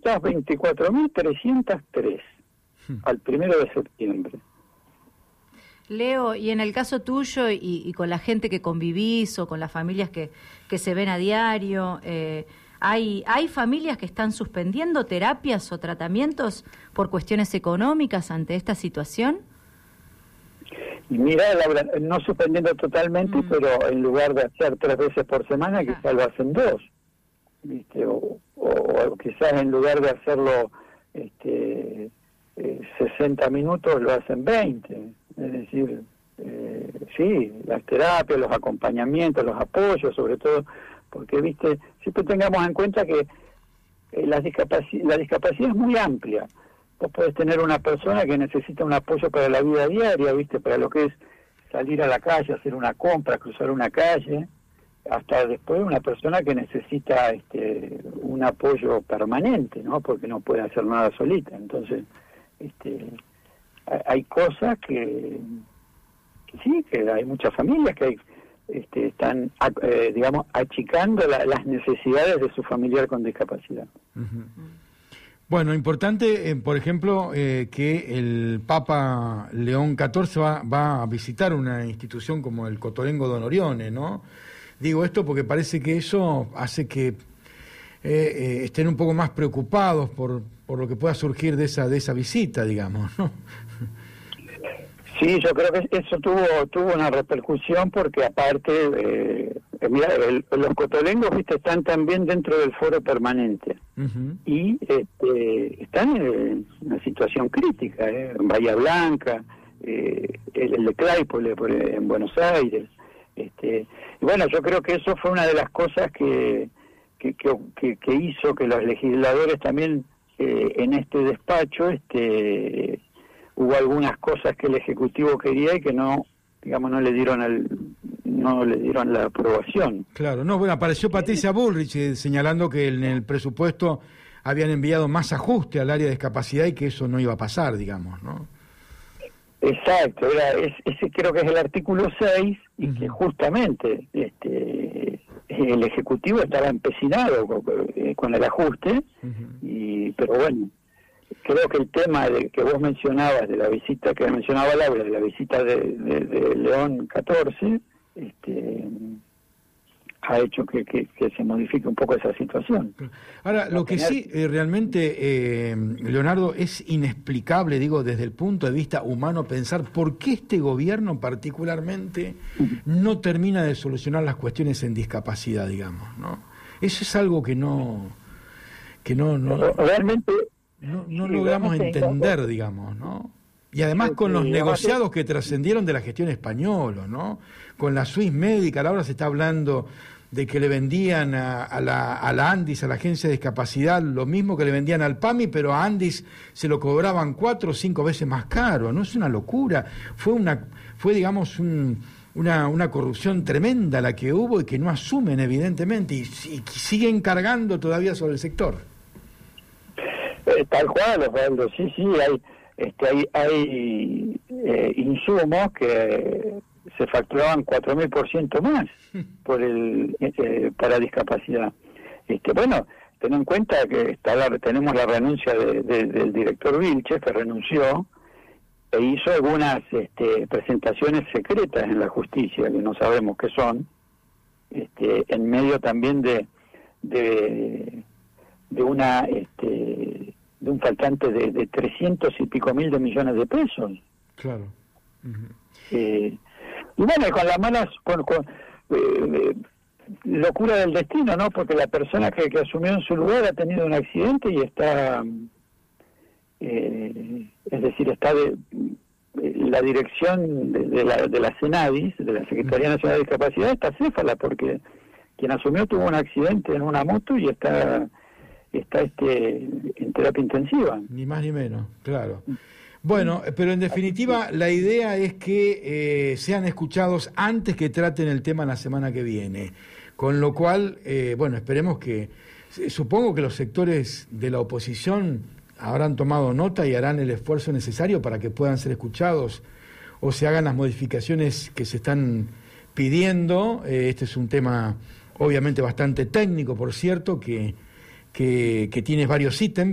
224.303 al 1 de septiembre. Leo, y en el caso tuyo y con la gente que convivís o con las familias que se ven a diario, ¿hay familias que están suspendiendo terapias o tratamientos por cuestiones económicas ante esta situación? Mira, no suspendiendo totalmente, pero en lugar de hacer 3 veces por semana, quizás lo hacen 2, ¿viste? O quizás en lugar de hacerlo 60 minutos, lo hacen 20. Es decir, sí, las terapias, los acompañamientos, los apoyos, sobre todo, porque, viste, siempre tengamos en cuenta que la discapacidad es muy amplia. Vos podés tener una persona que necesita un apoyo para la vida diaria, viste, para lo que es salir a la calle, hacer una compra, cruzar una calle, hasta después una persona que necesita un apoyo permanente, ¿no? Porque no puede hacer nada solita. Entonces, hay cosas que sí, que hay muchas familias que están, digamos, achicando las necesidades de su familiar con discapacidad. Uh-huh. Bueno, importante, por ejemplo, que el Papa León XIV va a visitar una institución como el Cotolengo Don Orione, ¿no? Digo esto porque parece que eso hace que estén un poco más preocupados por lo que pueda surgir de esa visita, digamos, ¿no? Sí, yo creo que eso tuvo una repercusión porque aparte, mira, los cotolengos, viste, están también dentro del foro permanente. Uh-huh. Y están en una situación crítica, en Bahía Blanca, el de Claypole en Buenos Aires. Y bueno, yo creo que eso fue una de las cosas que hizo que los legisladores también en este despacho hubo algunas cosas que el Ejecutivo quería y que no le dieron la aprobación. Claro, no, bueno, apareció Patricia Bullrich señalando que en el presupuesto habían enviado más ajuste al área de discapacidad y que eso no iba a pasar, digamos, ¿no? Exacto, ese creo que es el artículo 6 y que justamente el Ejecutivo estaba empecinado con el ajuste, pero bueno, creo que el tema que vos mencionabas, de la visita que mencionaba Laura, de la visita de León XIV, ha hecho que se modifique un poco esa situación. Ahora, lo que sí realmente, Leonardo, es inexplicable, digo, desde el punto de vista humano, pensar por qué este gobierno particularmente no termina de solucionar las cuestiones en discapacidad, digamos, ¿no? Eso es algo que no realmente no logramos entender, digamos, ¿no? Y además con los negociados que trascendieron de la gestión española, ¿no? Con la Swiss Medical, ahora se está hablando de que le vendían a la Andis, a la Agencia de Discapacidad, lo mismo que le vendían al PAMI, pero a Andis se lo cobraban 4 o 5 veces más caro, ¿no? Es una locura. Fue digamos, una corrupción tremenda la que hubo y que no asumen, evidentemente, y siguen cargando todavía sobre el sector. Tal cual, Osvaldo, sí, hay insumos que se facturaban 4.000% más para discapacidad. Bueno, ten en cuenta que tenemos la renuncia del director Vilches, que renunció e hizo algunas presentaciones secretas en la justicia, que no sabemos qué son, en medio también de un faltante de 300 y pico mil de millones de pesos. Claro. Uh-huh. Y bueno, con las malas locura del destino, ¿no? Porque la persona que asumió en su lugar ha tenido un accidente y está, es decir, está la dirección de la CENADIS, de la Secretaría Nacional de Discapacidad, está céfala, porque quien asumió tuvo un accidente en una moto y está en terapia intensiva. Ni más ni menos, claro. Bueno, pero en definitiva la idea es que sean escuchados antes que traten el tema la semana que viene. Con lo cual, bueno, esperemos que, supongo que los sectores de la oposición habrán tomado nota y harán el esfuerzo necesario para que puedan ser escuchados o se hagan las modificaciones que se están pidiendo. Este es un tema obviamente bastante técnico, por cierto, que tiene varios ítems.